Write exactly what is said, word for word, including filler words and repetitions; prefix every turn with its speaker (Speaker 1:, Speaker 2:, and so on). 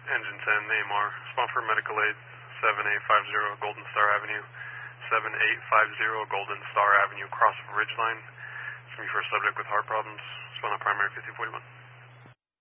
Speaker 1: Engine ten, A M R. Spawn for medical aid, seven eight five zero Golden Star Avenue. seven eight five zero Golden Star Avenue, cross of Ridgeline. It's me for a subject with heart problems. Spawn on primary fifty forty-one.